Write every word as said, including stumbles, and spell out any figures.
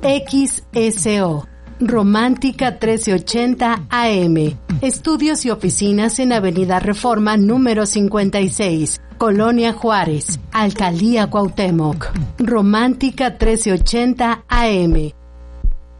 X S O. Romántica trece ochenta A M. Estudios y oficinas en Avenida Reforma número cincuenta y seis, Colonia Juárez, Alcaldía Cuauhtémoc. Romántica trece ochenta A M.